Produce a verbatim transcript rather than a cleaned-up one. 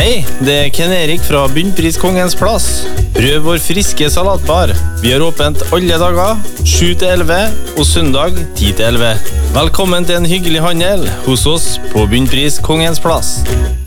Hei, det er Ken Erik fra Bunnpris Kongens Plass. Prøv vår friske salatbar. Vi har åpent alle dager, sju til elleve, og søndag ti til elleve. Velkommen til en hyggelig handel hos oss på Bunnpris Kongens Plass.